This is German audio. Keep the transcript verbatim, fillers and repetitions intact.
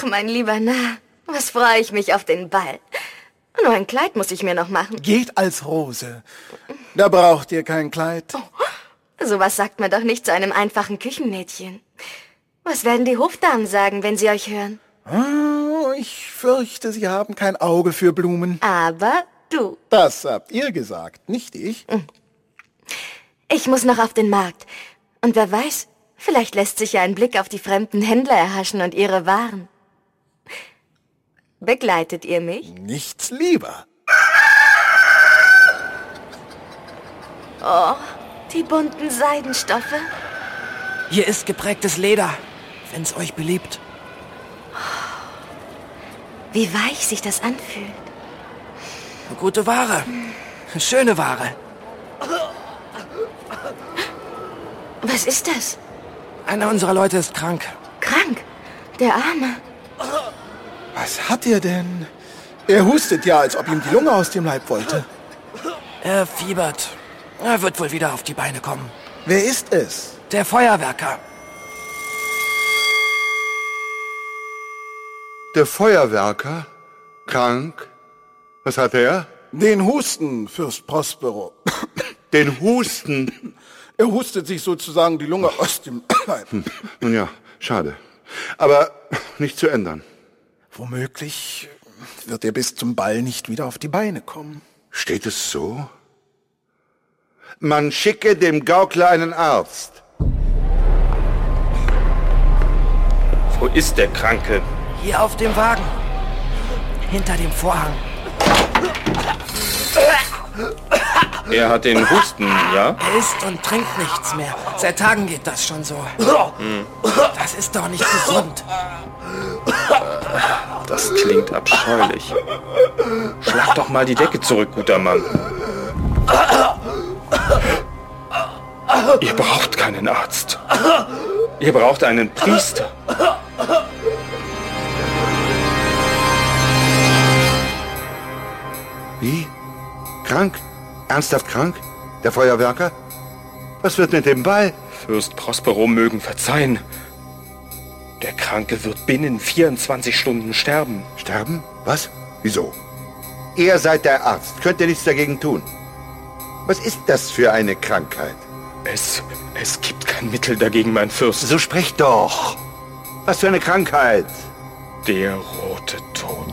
Ach, mein lieber Narr, was freue ich mich auf den Ball. Nur ein Kleid muss ich mir noch machen. Geht als Rose. Da braucht ihr kein Kleid. Oh, sowas sagt man doch nicht zu einem einfachen Küchenmädchen. Was werden die Hofdamen sagen, wenn sie euch hören? Oh, ich fürchte, sie haben kein Auge für Blumen. Aber du. Das habt ihr gesagt, nicht ich. Ich muss noch auf den Markt. Und wer weiß, vielleicht lässt sich ja ein Blick auf die fremden Händler erhaschen und ihre Waren. Begleitet ihr mich? Nichts lieber. Oh, die bunten Seidenstoffe. Hier ist geprägtes Leder, wenn's euch beliebt. Wie weich sich das anfühlt. Gute Ware. Schöne Ware. Was ist das? Einer unserer Leute ist krank. Krank? Der Arme. Was hat er denn? Er hustet ja, als ob ihm die Lunge aus dem Leib wollte. Er fiebert. Er wird wohl wieder auf die Beine kommen. Wer ist es? Der Feuerwerker. Der Feuerwerker? Krank? Was hat er? Den Husten, Fürst Prospero. Den Husten? Er hustet sich sozusagen die Lunge aus dem Leib. Hm. Nun ja, schade. Aber nicht zu ändern. Womöglich wird er bis zum Ball nicht wieder auf die Beine kommen. Steht es so? Man schicke dem Gaukler einen Arzt. Wo ist der Kranke? Hier auf dem Wagen. Hinter dem Vorhang. Er hat den Husten, ja? Er isst und trinkt nichts mehr. Seit Tagen geht das schon so. Hm. Das ist doch nicht gesund. Das klingt abscheulich. Schlag doch mal die Decke zurück, guter Mann. Ihr braucht keinen Arzt. Ihr braucht einen Priester. Wie? Krank? Ernsthaft krank? Der Feuerwerker? Was wird mit dem Ball? Fürst Prospero mögen verzeihen. Der Kranke wird binnen vierundzwanzig Stunden sterben. Sterben? Was? Wieso? Ihr seid der Arzt. Könnt ihr nichts dagegen tun? Was ist das für eine Krankheit? Es, es gibt kein Mittel dagegen, mein Fürst. So sprecht doch. Was für eine Krankheit? Der rote Tod.